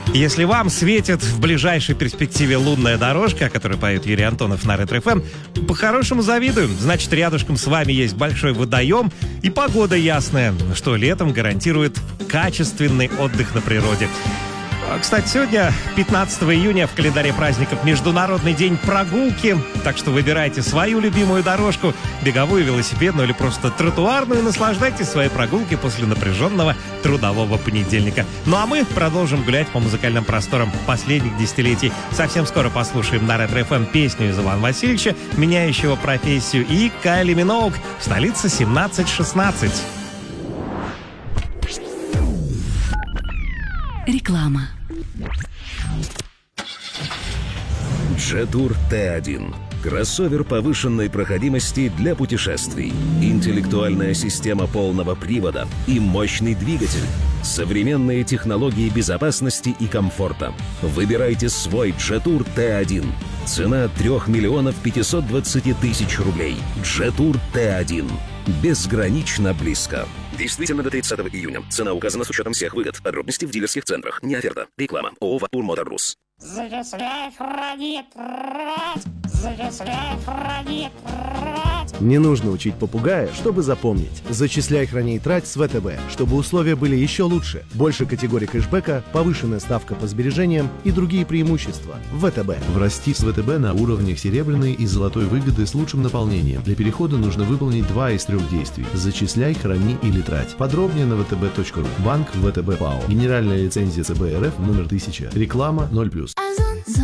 Если вам светит в ближайшей перспективе лунная дорожка, о которой поет Юрий Антонов на Ретро-ФМ, по-хорошему завидуем. Значит, рядышком с вами есть большой водоем и погода ясная, что летом гарантирует качественный отдых на природе. Кстати, сегодня, 15 июня, в календаре праздников Международный день прогулки. Так что выбирайте свою любимую дорожку, беговую, велосипедную или просто тротуарную. Наслаждайтесь своей прогулкой после напряженного трудового понедельника. Ну а мы продолжим гулять по музыкальным просторам последних десятилетий. Совсем скоро послушаем на Ретро-ФМ песню из Ивана Васильевича, меняющего профессию, и Кайли Миноуг в столице 1716. Реклама. Jetour T1. Кроссовер повышенной проходимости для путешествий. Интеллектуальная система полного привода и мощный двигатель. Современные технологии безопасности и комфорта. Выбирайте свой Jetour T1. Цена 3 миллионов 520 тысяч рублей. Jetour T1. Безгранично близко. Действительно до 30 июня. Цена указана с учетом всех выгод. Подробности в дилерских центрах. Не оферта. Реклама. ООО «Ватур Мотор Рус». Зачисляй, храни, трать! Зачисляй, храни, трать! Не нужно учить попугая, чтобы запомнить. Зачисляй, храни и трать с ВТБ, чтобы условия были еще лучше. Больше категорий кэшбэка, повышенная ставка по сбережениям и другие преимущества. ВТБ. Врасти с ВТБ на уровнях серебряной и золотой выгоды с лучшим наполнением. Для перехода нужно выполнить 2 из 3 действий. Зачисляй, храни или трать. Подробнее на vtb.ru. Банк ВТБ ПАО. Генеральная лицензия ЦБ РФ номер 1000. Реклама 0+.